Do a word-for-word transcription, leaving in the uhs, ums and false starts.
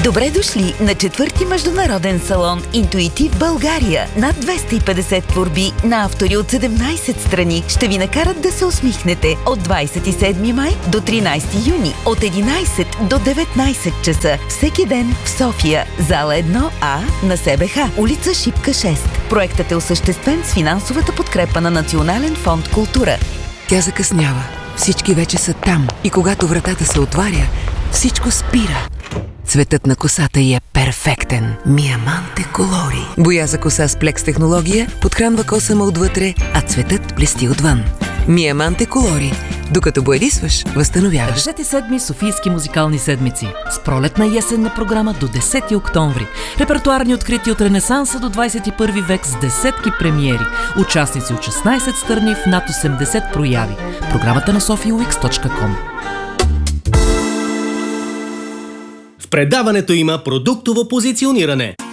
Добре дошли на четвърти международен салон Интуитив България. Над двеста и петдесет творби на автори от седемнайсет страни ще ви накарат да се усмихнете от двайсет и седми май до тринайсети юни от единайсет до деветнайсет часа. Всеки ден в София, зала едно А на СБХ, улица Шипка шест. Проектът е осъществен с финансовата подкрепа на Национален фонд Култура. Тя закъснява. Всички вече са там. И когато вратата се отваря, всичко спира. Цветът на косата й е перфектен. Миаманте Колори. Боя за коса с плекс технология подхранва косама отвътре, а цветът блести отвън. Миаманте Колори. Докато боядисваш, възстановяваш. Държете седми Софийски музикални седмици с пролетна и есенна програма до десети октомври. Репертоарни открити от Ренесанса до двайсет и първи век с десетки премиери. Участници от шестнайсет страни в над осемдесет прояви. Програмата на софия уикс точка ком. В предаването има продуктово позициониране.